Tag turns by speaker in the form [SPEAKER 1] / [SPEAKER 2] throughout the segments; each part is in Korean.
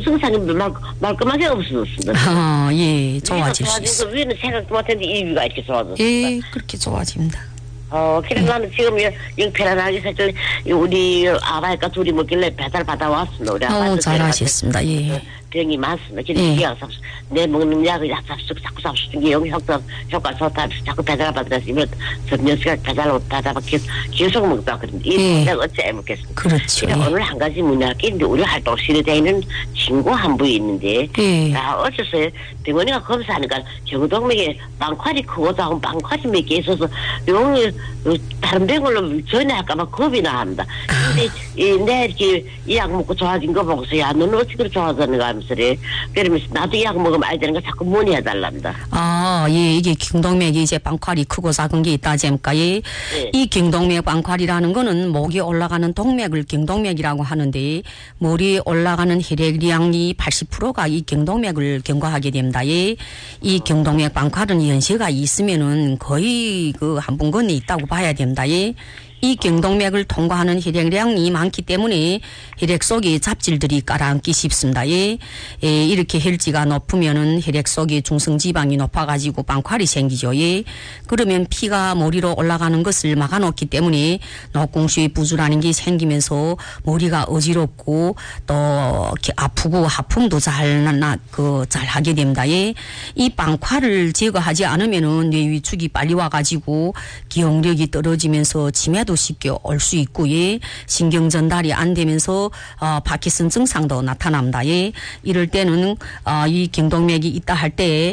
[SPEAKER 1] 증상이 말끔하게 없어졌습니다.
[SPEAKER 2] 예, 좋아질 수 있어요.
[SPEAKER 1] 위는 생각도 못했는데 이 위가 이렇게 좋아졌습니다.
[SPEAKER 2] 예, 그렇게 좋아집니다.
[SPEAKER 1] 그래서 나는 지금 영 편안하게 살짝 우리 아바이가 둘이 먹길래 배달 받아왔습니다. 우리 아바이도
[SPEAKER 2] 잘하셨습니다. 예.
[SPEAKER 1] 병이 많습니다. 그래서 내 먹는 약을 자꾸 삽수는 게 효과 좋다. 자꾸 배달 받으면서 이번 전년시간 배달받기 계속 먹다 그랬는데 이 내가 어째 먹겠습니까?
[SPEAKER 2] 그렇죠.
[SPEAKER 1] 오늘 한 가지 문의할게 우리 활동실에 다니는 친구 한 분이 있는데 어째서 병원이가 검사하니까 경동맥에 빵칼이 크고도 하고 빵칼이 몇 개 있어서 병이 다른 병원로 전화할까봐 겁이 나합니다. 근데 내 이렇게 이 약 먹고 좋아진 거 보고서 야 너는 어떻게 그렇게 좋아졌는가 하면서 그러면서 나도 이 약 먹으면 알 되는 거 자꾸 문의해달랍니다.
[SPEAKER 2] 예, 이게 경동맥이 이제 빵칼이 크고 작은 게 있다 하니까 이 경동맥 빵칼이라는 거는 목이 올라가는 동맥을 경동맥이라고 하는데 머리에 올라가는 혈액량이 80%가 이 경동맥을 경과하게 됩니다. 이 경동맥 빵칼은 연세가 있으면은 거의 그 한 분 건에 있다고 봐야 됩니다. 이 경동맥을 통과하는 혈액량이 많기 때문에 혈액 속에 잡질들이 깔아앉기 쉽습니다. 이렇게 혈지가 높으면은 혈액 속에 중성지방이 높아가지고 빵칼이 생기죠. 그러면 피가 머리로 올라가는 것을 막아놓기 때문에 녹공수의 부주라는 게 생기면서 머리가 어지럽고 또 아프고 하품도 잘 하게 됩니다. 이 빵칼을 제거하지 않으면은 뇌 위축이 빨리 와가지고 기억력이 떨어지면서 치매도 쉽게 올 수 있고 신경 전달이 안 되면서 파킨슨 증상도 나타납니다. 이럴 때는 이 경동맥이 있다 할 때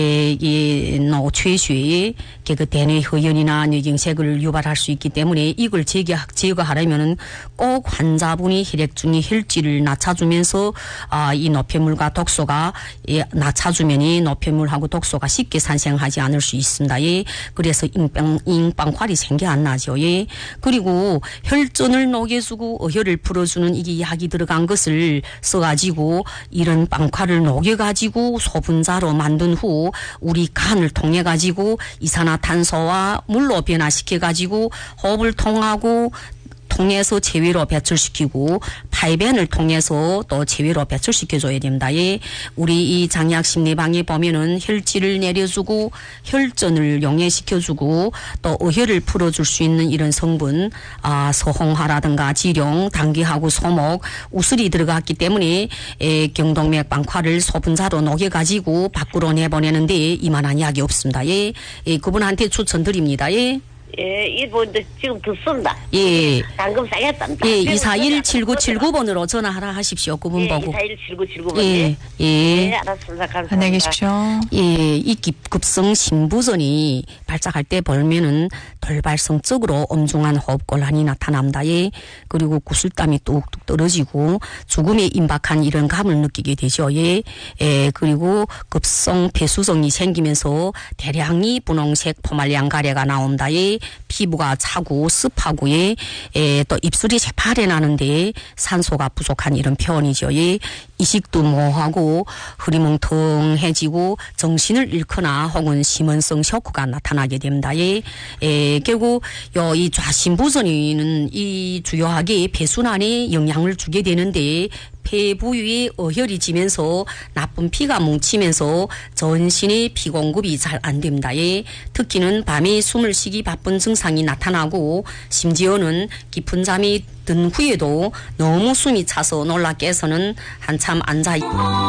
[SPEAKER 2] 최수의 그 대뇌 허연이나 뇌경색을 유발할 수 있기 때문에 이걸 제거하려면은 꼭 환자분이 혈액 중의 혈질을 낮춰주면서 이 노폐물과 독소가 낮춰주면이 노폐물하고 독소가 쉽게 산생하지 않을 수 있습니다. 그래서 인빵칼이 생겨 안 나죠. 그리고 혈전을 녹여주고 어혈을 풀어주는 이게 약이 들어간 것을 써가지고 이런 빵칼을 녹여가지고 소분자로 만든 후 우리 간을 통해가지고 이산화탄소와 물로 변화시켜가지고 호흡을 통해서 체외로 배출시키고排便을 통해서 또 체외로 배출시켜줘야 됩니다. 우리 이 장약 심리방에 보면은 혈질을 내려주고 혈전을 용해시켜주고 또 어혈을 풀어줄 수 있는 이런 성분 서홍하라든가 지룡, 당귀하고 소목, 우슬이 들어갔기 때문에 경동맥 빵칼을 소분자로 녹여가지고 밖으로 내보내는데 이만한 약이 없습니다. 그분한테 추천드립니다.
[SPEAKER 1] 이분들 지금 듣습니다. 방금 쌓였답니다.
[SPEAKER 2] 241-7979번으로 전화하라 하십시오. 그분 보고.
[SPEAKER 1] 241-7979번. 알았습니다. 감사합니다.
[SPEAKER 3] 안녕히 계십시오.
[SPEAKER 2] 이 급성 심부전이 발작할 때 보면은 돌발성적으로 엄중한 호흡곤란이 나타납니다. 그리고 구슬땀이 뚝뚝 떨어지고 죽음에 임박한 이런 감을 느끼게 되죠. 그리고 급성 폐수종이 생기면서 대량의 분홍색 포말량 가래가 나옵니다. 피부가 차고 습하고 또 입술이 재파래 나는데 산소가 부족한 이런 표현이죠. 이식도 모호하고 흐리멍텅해지고 정신을 잃거나 혹은 심원성 쇼크가 나타나게 됩니다. 결국 이 좌심부전이는 이 주요하게 폐순환에 영향을 주게 되는데 폐 부위에 어혈이 지면서 나쁜 피가 뭉치면서 전신의 피 공급이 잘 안 됩니다. 특히는 밤에 숨을 쉬기 바쁜 증상이 나타나고 심지어는 깊은 잠이 든 후에도 너무 숨이 차서 놀라 깨서는 한참 앉아